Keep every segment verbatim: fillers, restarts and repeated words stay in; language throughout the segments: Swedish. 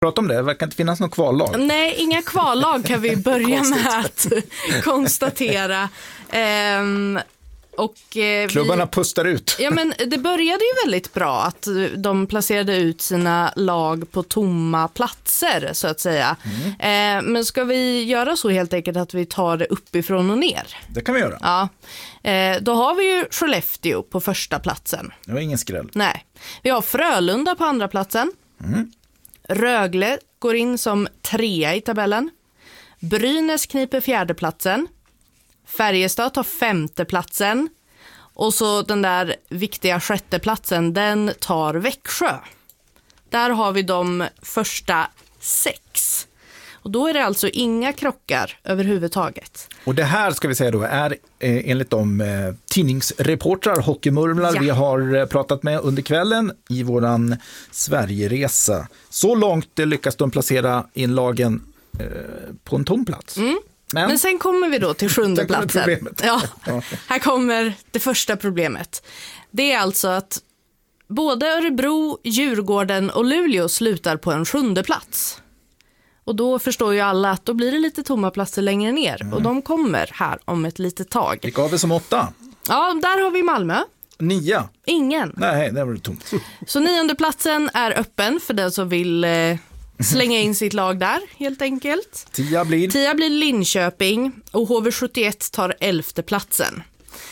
Prata om det, det verkar inte finnas någon kvallag. Nej, inga kvallag kan vi börja med att konstatera. Ehm, och, eh, Klubbarna vi, pustar ut. Ja, men det började ju väldigt bra att de placerade ut sina lag på tomma platser, så att säga. Mm. Eh, men ska vi göra så helt enkelt att vi tar det uppifrån och ner? Det kan vi göra. Ja. Eh, då har vi ju Skellefteå på första platsen. Det var ingen skräll. Nej. Vi har Frölunda på andra platsen. Mm. Rögle går in som trea i tabellen. Brynäs kniper fjärdeplatsen. Färjestad tar femteplatsen. Och så den där viktiga sjätteplatsen, den tar Växjö. Där har vi de första sex. Och då är det alltså inga krockar överhuvudtaget. Och det här ska vi säga då är eh, enligt de eh, tidningsreportrar, hockeymurmlar ja. vi har eh, pratat med under kvällen i våran Sverigeresa. Så långt eh, lyckas de placera in lagen eh, på en tom plats. Mm. Men, Men sen kommer vi då till sjunde platsen. Ja, här kommer det första problemet. Det är alltså att både Örebro, Djurgården och Luleå slutar på en sjunde plats. Och då förstår ju alla att då blir det lite tomma platser längre ner. Mm. Och de kommer här om ett litet tag. Vilka har vi som åtta? Ja, där har vi Malmö. Nia? Ingen. Nej, där var det tomt. Så nionde platsen är öppen för den som vill eh, slänga in sitt lag där, helt enkelt. Tia blir? Tia blir Linköping och H V sjuttioett tar elfte platsen.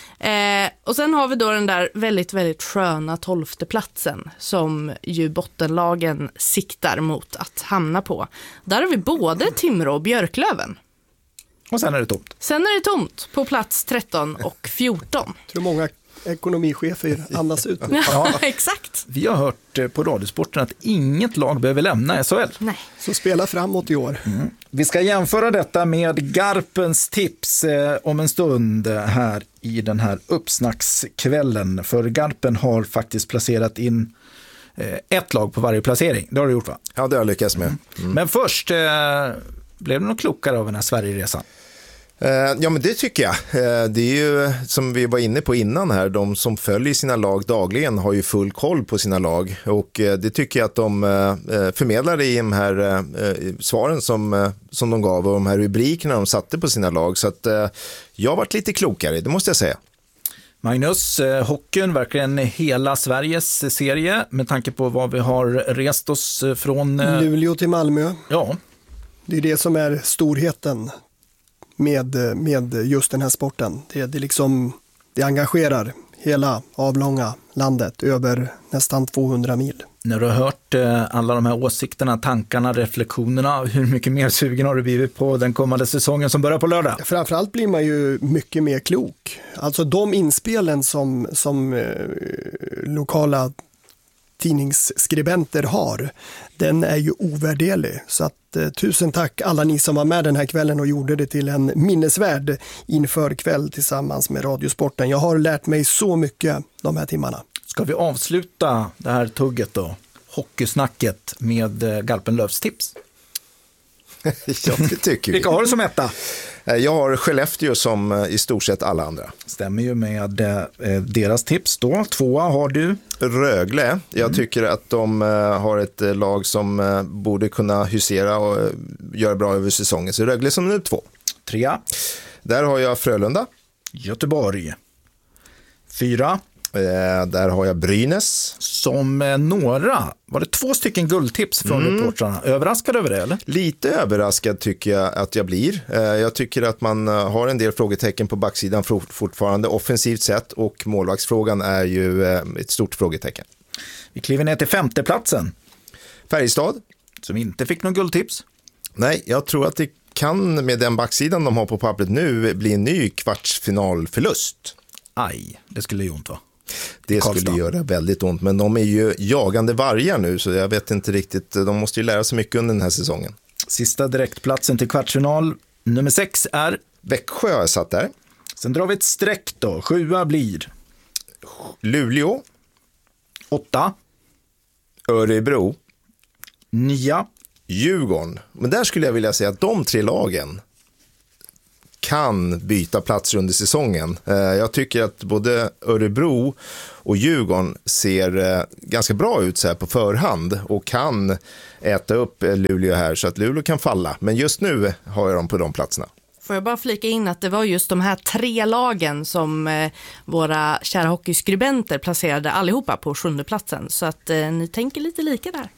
Eh, och sen har vi då den där väldigt, väldigt sköna tolfte platsen som ju bottenlagen siktar mot att hamna på. Där har vi både Timrå och Björklöven. Och sen är det tomt. Sen är det tomt på plats tretton och fjorton. Jag tror många ekonomichefer andas ut. Ja, exakt. Vi har hört på Radiosporten att inget lag behöver lämna S H L. Nej. Så spela framåt i år. Mm. Vi ska jämföra detta med Garpens tips eh, om en stund här i den här uppsnackskvällen. För Garpen har faktiskt placerat in eh, ett lag på varje placering. Det har du gjort, va? Ja, det har jag lyckats med. Mm. Men först, eh, blev det något klokare av den här Sverigeresan? Ja, men det tycker jag. Det är ju som vi var inne på innan här, de som följer sina lag dagligen har ju full koll på sina lag, och det tycker jag att de förmedlar i de här svaren som, som de gav och de här rubrikerna de satte på sina lag, så att jag har varit lite klokare, det måste jag säga. Magnus, hockeyn verkligen hela Sveriges serie med tanke på vad vi har rest oss från Luleå till Malmö. Ja. Det är det som är storheten med, med just den här sporten. Det, det, liksom, det engagerar hela avlånga landet över nästan tvåhundra mil. När du har hört eh, alla de här åsikterna, tankarna, reflektionerna, hur mycket mer sugen har du blivit på den kommande säsongen som börjar på lördag? Framförallt blir man ju mycket mer klok. Alltså de inspelen som, som eh, lokala tidningsskribenter har, den är ju ovärderlig. Så att eh, tusen tack alla ni som var med den här kvällen och gjorde det till en minnesvärd inför kväll tillsammans med Radiosporten. Jag har lärt mig så mycket de här timmarna. Ska vi avsluta det här tugget då, hockeysnacket, med eh, Garpenlövs tips? Ja, det tycker vi. Vilka har du som etta? Jag har Skellefteå som i stort sett alla andra. Stämmer ju med eh, deras tips då. Tvåa har du? Rögle. Jag mm. tycker att de eh, har ett eh, lag som eh, borde kunna husera och eh, göra bra över säsongen. Så Rögle som nu två. Trea. Där har jag Frölunda. Göteborg. Fyra. Eh, där har jag Brynäs. Som eh, några, var det två stycken guldtips från mm. reportrarna? Överraskad över det, eller? Lite överraskad tycker jag att jag blir. Eh, jag tycker att man eh, har en del frågetecken på backsidan fort, fortfarande offensivt sett, och målvaktsfrågan är ju eh, ett stort frågetecken. Vi kliver ner till femteplatsen. Färjestad. Som inte fick någon guldtips. Nej, jag tror att det kan med den backsidan de har på pappret nu bli en ny kvartsfinalförlust. Aj, det skulle ju ont, va? Det skulle Karlstad. Göra väldigt ont, men de är ju jagande vargar nu, så jag vet inte riktigt, de måste ju lära sig mycket under den här säsongen. Sista direktplatsen till kvartsfinal, nummer sex är Växjö har jag satt där. Sen drar vi ett streck då, sjua blir Luleå. Åtta. Örebro. Nia. Djurgården. Men där skulle jag vilja säga att de tre lagen kan byta platser under säsongen. Jag tycker att både Örebro och Djurgården ser ganska bra ut så här på förhand och kan äta upp Luleå här så att Luleå kan falla. Men just nu har jag dem på de platserna. Får jag bara flika in att det var just de här tre lagen som eh, våra kära hockeyskribenter placerade allihopa på sjunde platsen. Så att eh, ni tänker lite lika där.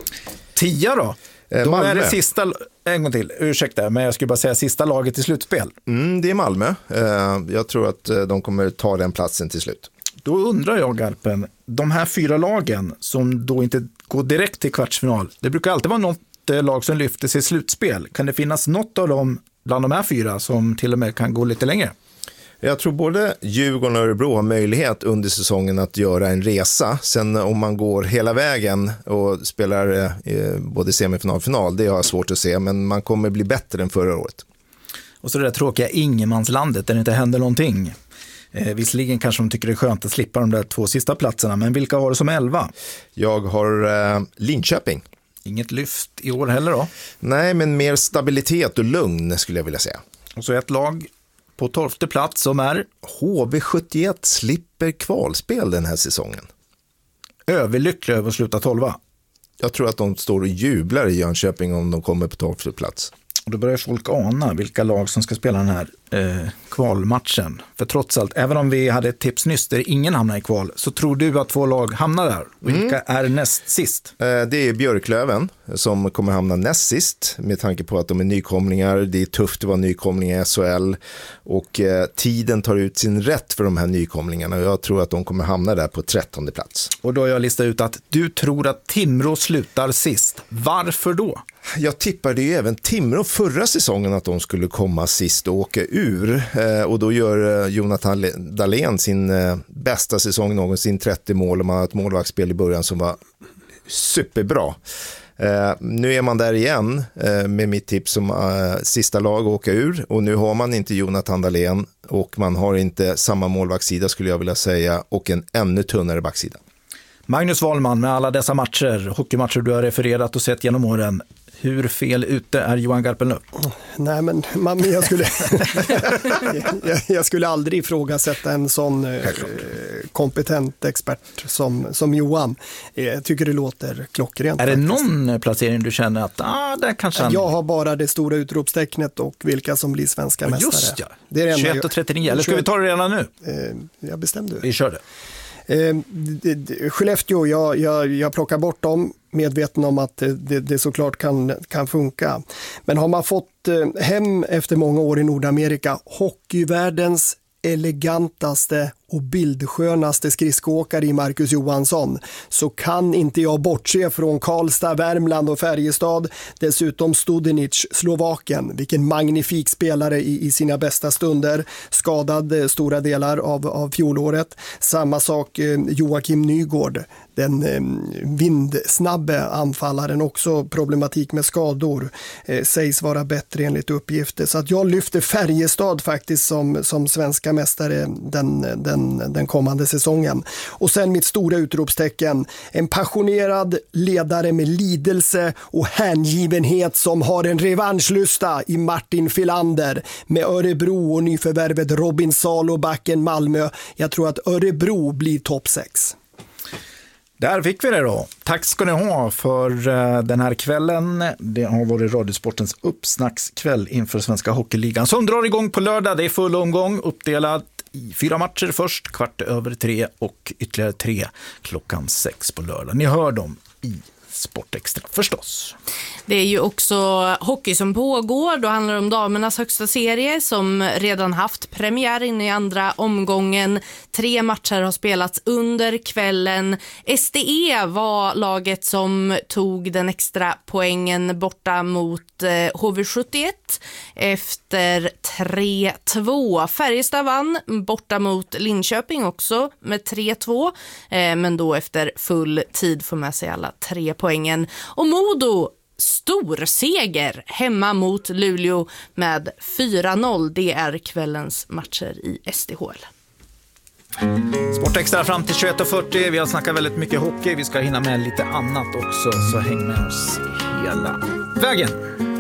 Tia då? Eh, då Malmö. är det sista, en gång till, ursäkta, men jag skulle bara säga sista laget i slutspel. Mm, det är Malmö. Eh, jag tror att de kommer ta den platsen till slut. Då undrar jag, Garpen, de här fyra lagen som då inte går direkt till kvartsfinal, det brukar alltid vara något lag som lyfter sig i slutspel. Kan det finnas något av dem bland de här fyra som till och med kan gå lite längre? Jag tror både Djurgården och Örebro har möjlighet under säsongen att göra en resa. Sen om man går hela vägen och spelar eh, både semifinal och final, det har jag svårt att se, men man kommer bli bättre än förra året. Och så det där tråkiga ingenmanslandet där det inte händer någonting. Eh, visserligen kanske de tycker det är skönt att slippa de där två sista platserna, men vilka har det som elva? Jag har eh, Linköping. Inget lyft i år heller då? Nej, men mer stabilitet och lugn skulle jag vilja säga. Och så ett lag på tolfte plats som är H V sjuttioett slipper kvalspel den här säsongen. överlyckliga över att sluta tolva. Jag tror att de står och jublar i Jönköping om de kommer på tolfte plats. Och då börjar folk ana vilka lag som ska spela den här eh, kvalmatchen. För trots allt, även om vi hade ett tips nyss där ingen hamnar i kval, så tror du att två lag hamnar där. Vilka mm. är näst sist? Eh, det är Björklöven som kommer hamna näst sist med tanke på att de är nykomlingar. Det är tufft att vara nykomling i S H L och eh, tiden tar ut sin rätt för de här nykomlingarna. Och jag tror att de kommer hamna där på trettonde plats. Och då har jag listat ut att du tror att Timrå slutar sist. Varför då? Jag tippade ju även Timrå förra säsongen att de skulle komma sist och åka ur. Eh, och då gör eh, Jonathan Dahlén sin eh, bästa säsong någonsin, trettio mål, och man har ett målvaktsspel i början som var superbra. Eh, nu är man där igen eh, med mitt tips som eh, sista lag att åka ur, och nu har man inte Jonathan Dahlén och man har inte samma målvaktssida skulle jag vilja säga, och en ännu tunnare backsida. Magnus Wahlman, med alla dessa matcher, hockeymatcher du har refererat och sett genom åren, hur fel ute är Johan Garpenlöv? Nej, men man, jag, skulle, jag, jag skulle aldrig ifrågasätta en sån eh, kompetent expert som, som Johan. Jag tycker det låter klockrent. Är det faktiskt. någon placering du känner att ah, där kanske han... Jag har bara det stora utropstecknet och vilka som blir svenska ja, mästare. Just ja, det är tjugoett och trettionio, eller ska vi ta det redan nu? Eh, jag bestämde. Vi kör det. Eh, Skellefteå, jag, jag, jag plockar bort dem, medveten om att det, det såklart kan, kan funka. Men har man fått eh, hem efter många år i Nordamerika hockeyvärldens elegantaste och bildskönaste skridskoåkare i Marcus Johansson, så kan inte jag bortse från Karlstad, Värmland och Färjestad. Dessutom Studenic, Slovakien. Vilken magnifik spelare i, i sina bästa stunder. Skadad eh, stora delar av, av fjolåret. Samma sak eh, Joakim Nygård. Den eh, vindsnabbe anfallaren, också problematik med skador. Eh, sägs vara bättre enligt uppgifter. Så att jag lyfter Färjestad faktiskt som, som svenska mästare den, den den kommande säsongen. Och sen mitt stora utropstecken, en passionerad ledare med lidelse och hängivenhet som har en revanschlusta i Martin Filander med Örebro och nyförvärvet Robin Salobacken Malmö. Jag tror att Örebro blir topp sex. Där fick vi det då. Tack ska ni ha för den här kvällen. Det har varit Radiosportens uppsnackskväll inför Svenska Hockeyligan som drar igång på lördag. Det är full omgång, uppdelad i fyra matcher först, kvart över tre och ytterligare tre klockan sex på lördag. Ni hör dem i Sportextra förstås. Det är ju också hockey som pågår. Då handlar det om damernas högsta serie som redan haft premiär in i andra omgången. Tre matcher har spelats under kvällen. S D E var laget som tog den extra poängen borta mot H V sjuttioett efter tre två. Färjestad vann borta mot Linköping också med tre två, men då efter full tid får med sig alla tre poängen. Och Modo stor seger hemma mot Luleå med fyra noll. Det är kvällens matcher i S D H L. Sportextra fram till tjugoett och fyrtio. Vi har snackat väldigt mycket hockey. Vi ska hinna med lite annat också, så häng med oss hela vägen.